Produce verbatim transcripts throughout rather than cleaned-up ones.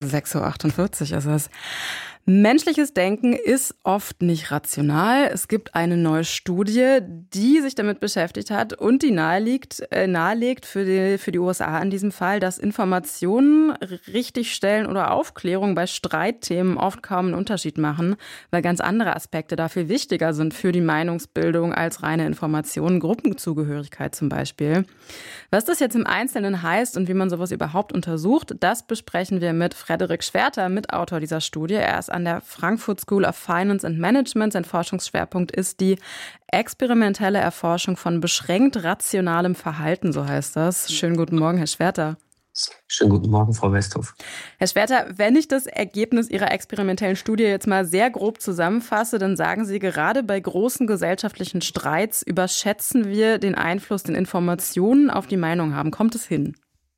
sechs Uhr achtundvierzig ist es. Menschliches Denken ist oft nicht rational. Es gibt eine neue Studie, die sich damit beschäftigt hat und die naheliegt, äh, nahelegt für die, für die U S A in diesem Fall, dass Informationen richtigstellen oder Aufklärung bei Streitthemen oft kaum einen Unterschied machen, weil ganz andere Aspekte dafür wichtiger sind für die Meinungsbildung als reine Informationen, Gruppenzugehörigkeit zum Beispiel. Was das jetzt im Einzelnen heißt und wie man sowas überhaupt untersucht, das besprechen wir mit Frederik Schwerter, Mitautor dieser Studie. Er ist an der Frankfurt School of Finance and Management. Sein Forschungsschwerpunkt ist die experimentelle Erforschung von beschränkt rationalem Verhalten, so heißt das. Schönen guten Morgen, Herr Schwerter. Schönen guten Morgen, Frau Westhoff. Herr Schwerter, wenn ich das Ergebnis Ihrer experimentellen Studie jetzt mal sehr grob zusammenfasse, dann sagen Sie, gerade bei großen gesellschaftlichen Streits überschätzen wir den Einfluss, den Informationen auf die Meinung haben. Kommt es hin?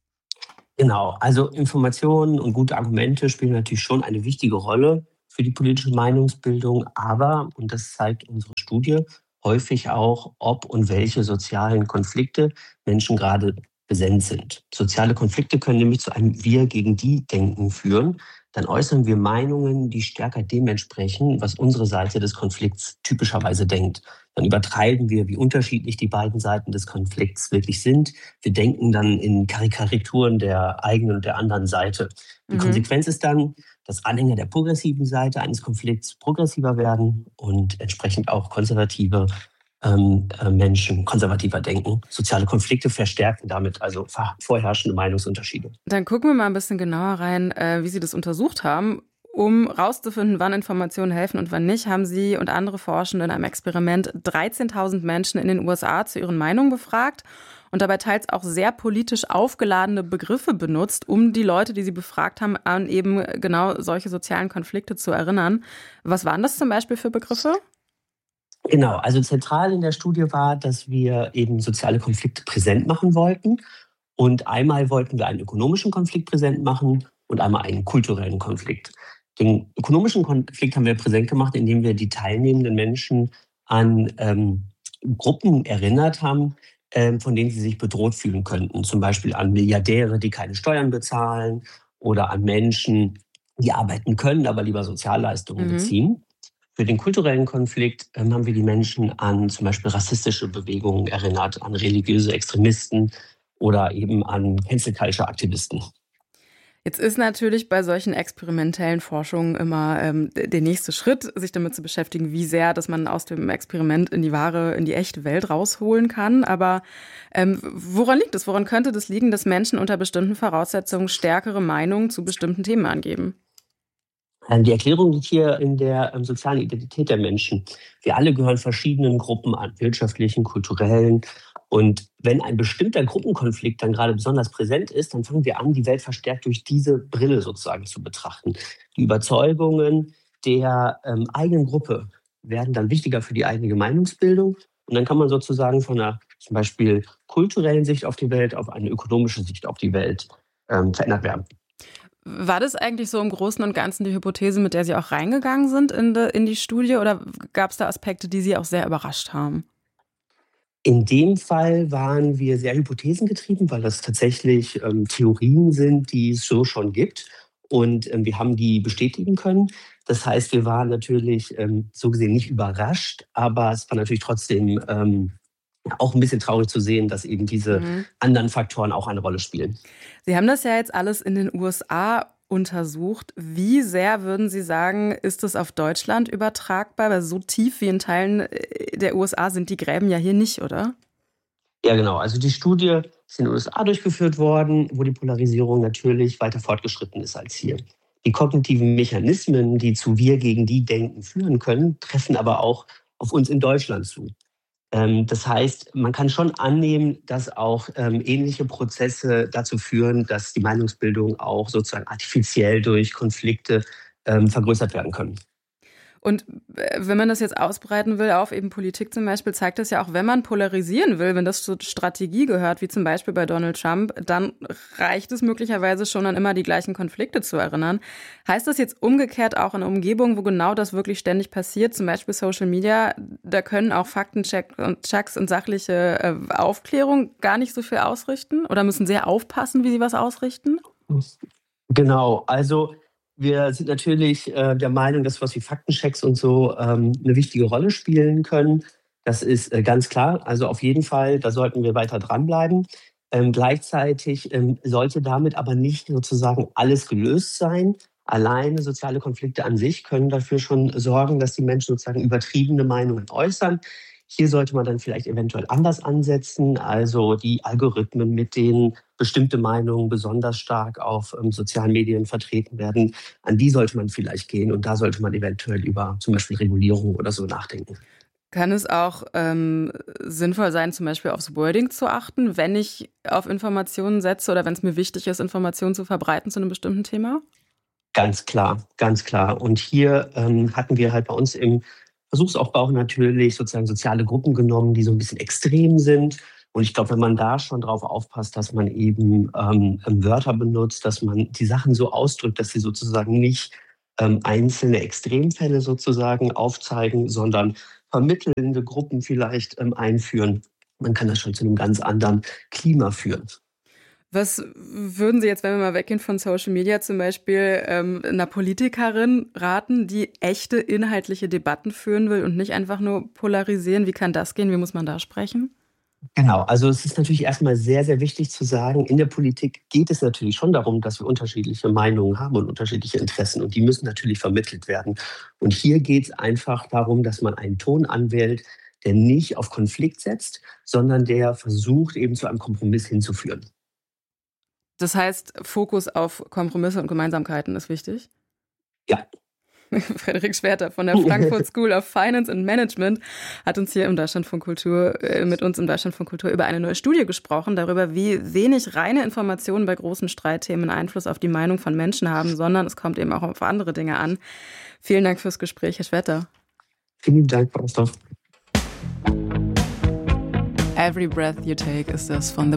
Genau, also Informationen und gute Argumente spielen natürlich schon eine wichtige Rolle für die politische Meinungsbildung, aber, und das zeigt unsere Studie, häufig auch, ob und welche sozialen Konflikte Menschen gerade präsent sind. Soziale Konflikte können nämlich zu einem Wir gegen die Denken führen. Dann äußern wir Meinungen, die stärker dem entsprechen, was unsere Seite des Konflikts typischerweise denkt. Dann übertreiben wir, wie unterschiedlich die beiden Seiten des Konflikts wirklich sind. Wir denken dann in Karikaturen der eigenen und der anderen Seite. Die mhm. Konsequenz ist dann, dass Anhänger der progressiven Seite eines Konflikts progressiver werden und entsprechend auch konservative ähm, äh, Menschen konservativer denken. Soziale Konflikte verstärken damit also vorherrschende Meinungsunterschiede. Dann gucken wir mal ein bisschen genauer rein, äh, wie Sie das untersucht haben. Um rauszufinden, wann Informationen helfen und wann nicht, haben Sie und andere Forschende in einem Experiment dreizehntausend Menschen in den U S A zu ihren Meinungen befragt und dabei teils auch sehr politisch aufgeladene Begriffe benutzt, um die Leute, die Sie befragt haben, an eben genau solche sozialen Konflikte zu erinnern. Was waren das zum Beispiel für Begriffe? Genau, also zentral in der Studie war, dass wir eben soziale Konflikte präsent machen wollten. Und einmal wollten wir einen ökonomischen Konflikt präsent machen und einmal einen kulturellen Konflikt. Den ökonomischen Konflikt haben wir präsent gemacht, indem wir die teilnehmenden Menschen an ähm, Gruppen erinnert haben, ähm, von denen sie sich bedroht fühlen könnten. Zum Beispiel an Milliardäre, die keine Steuern bezahlen oder an Menschen, die arbeiten können, aber lieber Sozialleistungen mhm. beziehen. Für den kulturellen Konflikt ähm, haben wir die Menschen an zum Beispiel rassistische Bewegungen erinnert, an religiöse Extremisten oder eben an Cancel-Culture-Aktivisten. Jetzt ist natürlich bei solchen experimentellen Forschungen immer ähm, der nächste Schritt, sich damit zu beschäftigen, wie sehr, dass man aus dem Experiment in die wahre, in die echte Welt rausholen kann. Aber ähm, woran liegt es? Woran könnte das liegen, dass Menschen unter bestimmten Voraussetzungen stärkere Meinungen zu bestimmten Themen angeben? Die Erklärung liegt hier in der ähm, sozialen Identität der Menschen. Wir alle gehören verschiedenen Gruppen an, wirtschaftlichen, kulturellen. Und wenn ein bestimmter Gruppenkonflikt dann gerade besonders präsent ist, dann fangen wir an, die Welt verstärkt durch diese Brille sozusagen zu betrachten. Die Überzeugungen der ähm, eigenen Gruppe werden dann wichtiger für die eigene Meinungsbildung. Und dann kann man sozusagen von einer zum Beispiel kulturellen Sicht auf die Welt auf eine ökonomische Sicht auf die Welt ähm, verändert werden. War das eigentlich so im Großen und Ganzen die Hypothese, mit der Sie auch reingegangen sind in die, in die Studie? Oder gab es da Aspekte, die Sie auch sehr überrascht haben? In dem Fall waren wir sehr hypothesengetrieben, weil das tatsächlich ähm, Theorien sind, die es so schon gibt. Und ähm, wir haben die bestätigen können. Das heißt, wir waren natürlich ähm, so gesehen nicht überrascht, aber es war natürlich trotzdem ähm, auch ein bisschen traurig zu sehen, dass eben diese mhm. anderen Faktoren auch eine Rolle spielen. Sie haben das ja jetzt alles in den U S A untersucht. Wie sehr, würden Sie sagen, ist es auf Deutschland übertragbar? Weil so tief wie in Teilen der U S A sind die Gräben ja hier nicht, oder? Ja, genau. Also die Studie ist in den U S A durchgeführt worden, wo die Polarisierung natürlich weiter fortgeschritten ist als hier. Die kognitiven Mechanismen, die zu Wir gegen die Denken führen können, treffen aber auch auf uns in Deutschland zu. Das heißt, man kann schon annehmen, dass auch ähm, ähnliche Prozesse dazu führen, dass die Meinungsbildung auch sozusagen artifiziell durch Konflikte ähm, vergrößert werden können. Und wenn man das jetzt ausbreiten will, auf eben Politik zum Beispiel, zeigt das ja auch, wenn man polarisieren will, wenn das zur Strategie gehört, wie zum Beispiel bei Donald Trump, dann reicht es möglicherweise schon, an immer die gleichen Konflikte zu erinnern. Heißt das jetzt umgekehrt auch in Umgebungen, wo genau das wirklich ständig passiert, zum Beispiel Social Media, da können auch Faktenchecks und Checks und sachliche Aufklärung gar nicht so viel ausrichten? Oder müssen sehr aufpassen, wie sie was ausrichten? Genau, also wir sind natürlich äh, der Meinung, dass was wie Faktenchecks und so ähm, eine wichtige Rolle spielen können. Das ist äh, ganz klar. Also auf jeden Fall, da sollten wir weiter dranbleiben. Ähm, gleichzeitig ähm, sollte damit aber nicht sozusagen alles gelöst sein. Alleine soziale Konflikte an sich können dafür schon sorgen, dass die Menschen sozusagen übertriebene Meinungen äußern. Hier sollte man dann vielleicht eventuell anders ansetzen, also die Algorithmen, mit denen bestimmte Meinungen besonders stark auf ähm, sozialen Medien vertreten werden, an die sollte man vielleicht gehen und da sollte man eventuell über zum Beispiel Regulierung oder so nachdenken. Kann es auch ähm, sinnvoll sein, zum Beispiel aufs Wording zu achten, wenn ich auf Informationen setze oder wenn es mir wichtig ist, Informationen zu verbreiten zu einem bestimmten Thema? Ganz klar, ganz klar. Und hier ähm, hatten wir halt bei uns im Versuchsaufbau natürlich sozusagen soziale Gruppen genommen, die so ein bisschen extrem sind. Und ich glaube, wenn man da schon drauf aufpasst, dass man eben ähm, Wörter benutzt, dass man die Sachen so ausdrückt, dass sie sozusagen nicht ähm, einzelne Extremfälle sozusagen aufzeigen, sondern vermittelnde Gruppen vielleicht ähm, einführen. Man kann das schon zu einem ganz anderen Klima führen. Was würden Sie jetzt, wenn wir mal weggehen von Social Media, zum Beispiel ähm, einer Politikerin raten, die echte inhaltliche Debatten führen will und nicht einfach nur polarisieren? Wie kann das gehen? Wie muss man da sprechen? Genau, also es ist natürlich erstmal sehr, sehr wichtig zu sagen, in der Politik geht es natürlich schon darum, dass wir unterschiedliche Meinungen haben und unterschiedliche Interessen und die müssen natürlich vermittelt werden. Und hier geht es einfach darum, dass man einen Ton anwählt, der nicht auf Konflikt setzt, sondern der versucht, eben zu einem Kompromiss hinzuführen. Das heißt, Fokus auf Kompromisse und Gemeinsamkeiten ist wichtig? Ja. Frederik Schwerter von der Frankfurt School of Finance and Management hat uns hier im Deutschlandfunk Kultur, äh, mit uns im Deutschlandfunk Kultur über eine neue Studie gesprochen, darüber, wie wenig reine Informationen bei großen Streitthemen Einfluss auf die Meinung von Menschen haben, sondern es kommt eben auch auf andere Dinge an. Vielen Dank fürs Gespräch, Herr Schwerter. Vielen Dank, Frau Stoff. Every Breath You Take ist das von The